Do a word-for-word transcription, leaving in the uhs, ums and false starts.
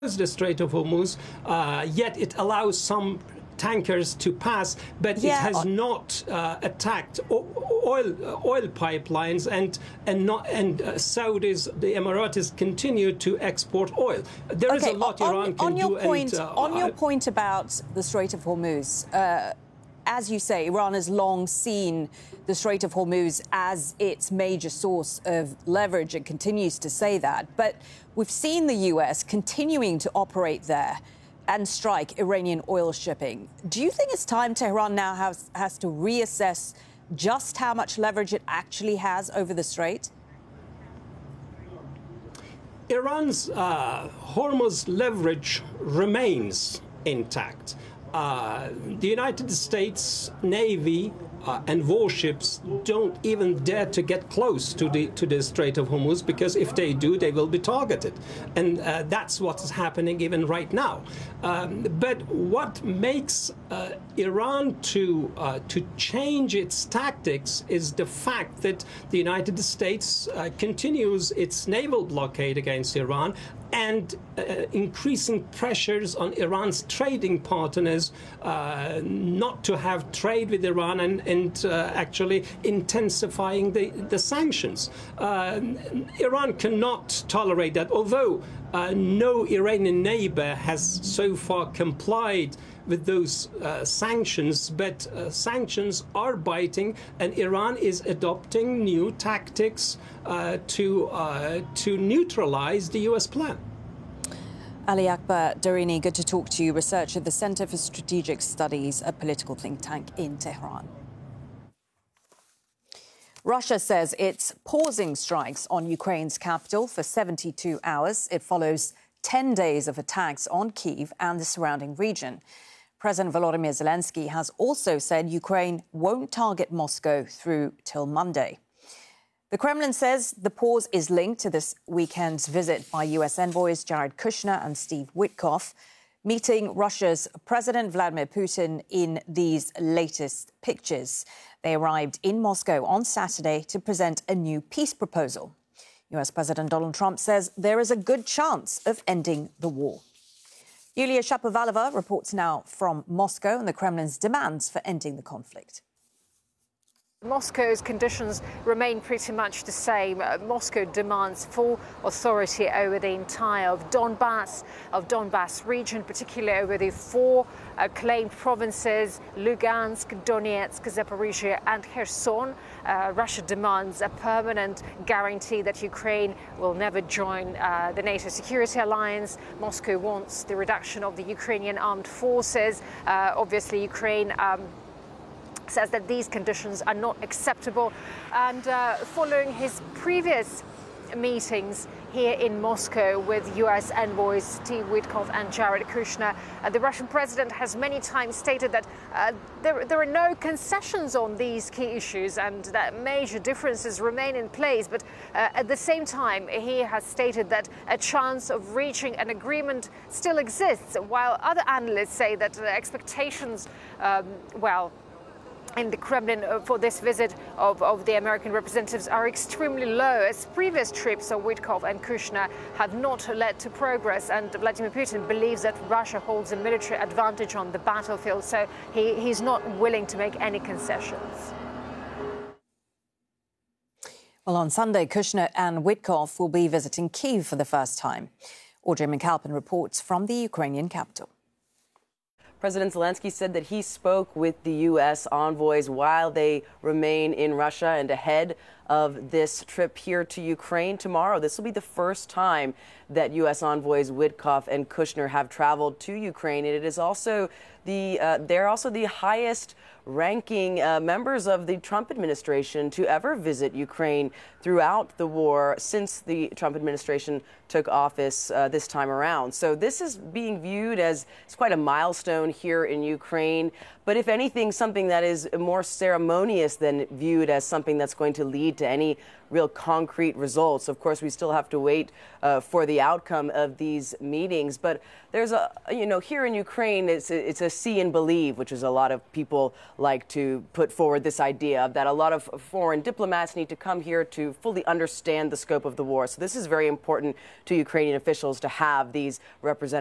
the Strait of Hormuz, uh, yet it allows some tankers to pass, but yeah. it has not uh, attacked oil oil pipelines, and and not and uh, Saudis, the Emiratis, continue to export oil. There okay, is a lot on, Iran can on your do. Point, and, uh, on your point about the Strait of Hormuz, uh, as you say, Iran has long seen the Strait of Hormuz as its major source of leverage and continues to say that. But we've seen the U S continuing to operate there and strike Iranian oil shipping. Do you think it's time Tehran now has, has to reassess just how much leverage it actually has over the Strait? Iran's uh, Hormuz leverage remains intact. Uh, the United States Navy uh, and warships don't even dare to get close to the to the Strait of Hormuz, because if they do, they will be targeted, and uh, that's what is happening even right now. Um, but what makes uh, Iran to uh, to change its tactics is the fact that the United States uh, continues its naval blockade against Iran, and uh, increasing pressures on Iran's trading partners uh, not to have trade with Iran, and, and uh, actually intensifying the, the sanctions. Uh, Iran cannot tolerate that, although uh, no Iranian neighbor has so far complied with those uh, sanctions, but uh, sanctions are biting, and Iran is adopting new tactics uh, to uh, to neutralize the U S plan. Ali Akbar Darini, good to talk to you, researcher at the Center for Strategic Studies, a political think tank in Tehran. Russia says it's pausing strikes on Ukraine's capital for seventy-two hours. It follows ten days of attacks on Kyiv and the surrounding region. President Volodymyr Zelensky has also said Ukraine won't target Moscow through till Monday. The Kremlin says the pause is linked to this weekend's visit by U S envoys Jared Kushner and Steve Witkoff, meeting Russia's President Vladimir Putin in these latest pictures. They arrived in Moscow on Saturday to present a new peace proposal. U S President Donald Trump says there is a good chance of ending the war. Yulia Shapovalova reports now from Moscow and the Kremlin's demands for ending the conflict. Moscow's conditions remain pretty much the same. Uh, Moscow demands full authority over the entire of Donbass, of Donbass region, particularly over the four uh, claimed provinces, Lugansk, Donetsk, Zaporizhia and Kherson. Uh, Russia demands a permanent guarantee that Ukraine will never join uh, the NATO security alliance. Moscow wants the reduction of the Ukrainian armed forces. Uh, obviously, Ukraine um, says that these conditions are not acceptable. And uh, following his previous meetings here in Moscow with U S envoys Steve Witkoff and Jared Kushner, uh, the Russian president has many times stated that uh, there, there are no concessions on these key issues and that major differences remain in place. But uh, at the same time, he has stated that a chance of reaching an agreement still exists, while other analysts say that the expectations, um, well, in the Kremlin for this visit of, of the American representatives are extremely low, as previous trips of Witkoff and Kushner have not led to progress. And Vladimir Putin believes that Russia holds a military advantage on the battlefield, so he, he's not willing to make any concessions. Well, on Sunday, Kushner and Witkoff will be visiting Kyiv for the first time. Audrey McAlpin reports from the Ukrainian capital. President Zelensky said that he spoke with the U S envoys while they remain in Russia and ahead of this trip here to Ukraine tomorrow. This will be the first time that U S envoys Witkoff and Kushner have traveled to Ukraine. And it is also the uh, they're also the highest ranking uh, members of the Trump administration to ever visit Ukraine throughout the war since the Trump administration took office uh, this time around. So this is being viewed as it's quite a milestone here in Ukraine. But if anything, something that is more ceremonious than viewed as something that's going to lead to any real concrete results. Of course, we still have to wait uh, for the outcome of these meetings. But there's a, you know, here in Ukraine, it's a, it's a see and believe, which is a lot of people like to put forward this idea of that a lot of foreign diplomats need to come here to fully understand the scope of the war. So this is very important to Ukrainian officials to have these representatives